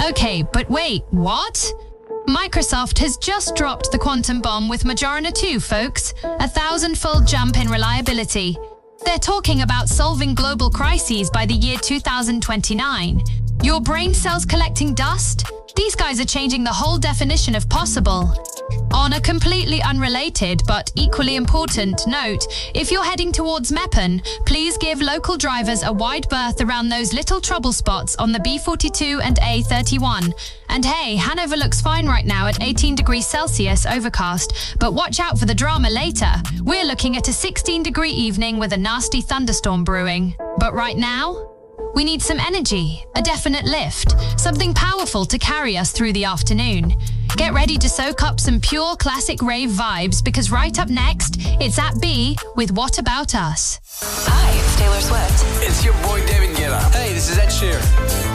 Okay, but wait, what? Microsoft has just dropped the quantum bomb with Majorana 2, folks. 1,000-fold jump in reliability. They're talking about solving global crises by the year 2029. Your brain cells collecting dust? These guys are changing the whole definition of possible. On a completely unrelated but equally important note, if you're heading towards Meppen, please give local drivers a wide berth around those little trouble spots on the B42 and A31. And hey, Hanover looks fine right now at 18 degrees Celsius overcast, but watch out for the drama later. We're looking at a 16-degree evening with a nasty thunderstorm brewing. But right now, we need some energy, a definite lift, something powerful to carry us through the afternoon. Get ready to soak up some pure classic rave vibes, because right up next, it's at B with What About Us. Hi, it's Taylor Swift. It's your boy David Guetta. Hey, this is Ed Sheeran.